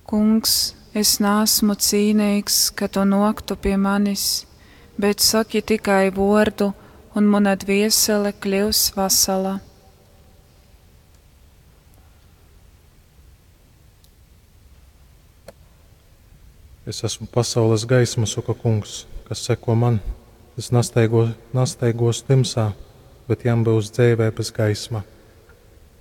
Kungs, es neesmu cīnīgs, ka tu noktu pie manis, bet saki tikai vārdu, un mana dviesele kļūs vesela. Es esmu pasaules gaisma, saka Kungs, kas seko man. Es nasteigos tumsā, bet jām būs dzīvē bez gaisma.